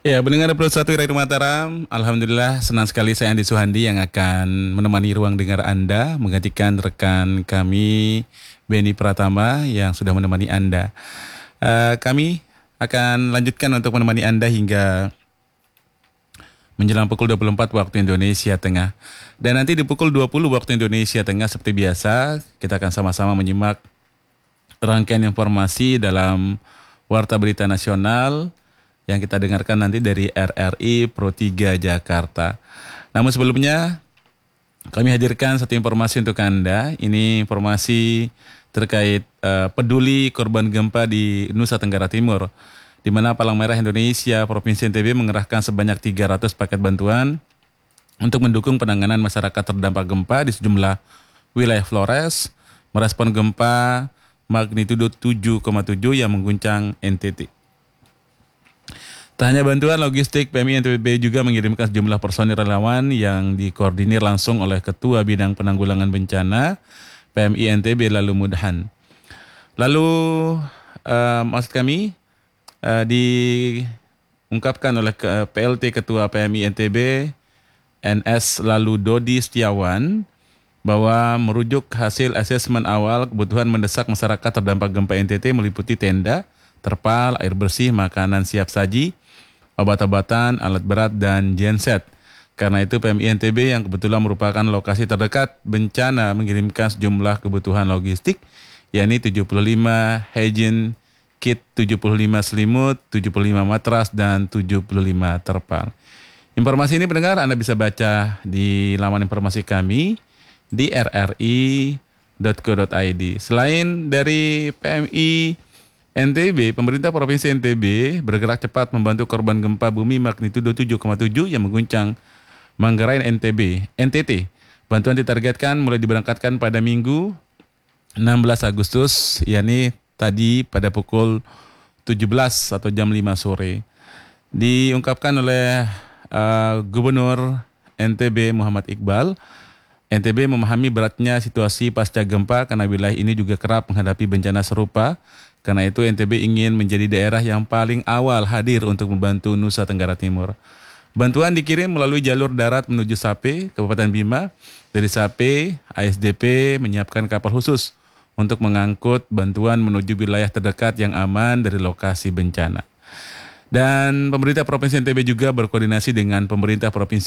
Ya, pendengar 21 Radio Mataram, Alhamdulillah senang sekali saya Andi Suhandi yang akan menemani ruang dengar Anda, menggantikan rekan kami Beni Pratama yang sudah menemani Anda. Kami akan lanjutkan untuk menemani Anda hingga menjelang pukul 24 waktu Indonesia Tengah. Dan nanti di pukul 20 waktu Indonesia Tengah seperti biasa, kita akan sama-sama menyimak rangkaian informasi dalam Warta Berita Nasional yang kita dengarkan nanti dari RRI Pro 3 Jakarta. Namun sebelumnya kami hadirkan satu informasi untuk Anda. Ini informasi terkait peduli korban gempa di Nusa Tenggara Timur, di mana Palang Merah Indonesia Provinsi NTB mengerahkan sebanyak 300 paket bantuan untuk mendukung penanganan masyarakat terdampak gempa di sejumlah wilayah Flores, merespon gempa magnitudo 7,7 yang mengguncang NTT. Tak hanya bantuan logistik, PMI NTB juga mengirimkan sejumlah personil relawan yang dikoordinir langsung oleh Ketua Bidang Penanggulangan Bencana PMI NTB Lalu Mudhan. Lalu maksud kami diungkapkan oleh PLT Ketua PMI NTB NS Lalu Dodi Setiawan bahwa merujuk hasil asesmen awal kebutuhan mendesak masyarakat terdampak gempa NTT meliputi tenda, terpal, air bersih, makanan siap saji, obat-obatan, alat berat, dan genset. Karena itu PMI NTB yang kebetulan merupakan lokasi terdekat bencana mengirimkan sejumlah kebutuhan logistik, yakni 75 hygiene kit, 75 selimut, 75 matras, dan 75 terpal. Informasi ini pendengar Anda bisa baca di laman informasi kami di rri.co.id. Selain dari PMI NTB, pemerintah Provinsi NTB bergerak cepat membantu korban gempa bumi magnitudo 7,7 yang mengguncang Manggarai NTT. Bantuan ditargetkan mulai diberangkatkan pada Minggu 16 Agustus, yakni tadi pada pukul 17 atau jam 5 sore. Diungkapkan oleh Gubernur NTB Muhammad Iqbal, NTB memahami beratnya situasi pasca gempa karena wilayah ini juga kerap menghadapi bencana serupa. Karena itu NTB ingin menjadi daerah yang paling awal hadir untuk membantu Nusa Tenggara Timur. Bantuan dikirim melalui jalur darat menuju Sape, Kabupaten Bima. Dari Sape, ASDP menyiapkan kapal khusus untuk mengangkut bantuan menuju wilayah terdekat yang aman dari lokasi bencana. Dan pemerintah Provinsi NTB juga berkoordinasi dengan pemerintah Provinsi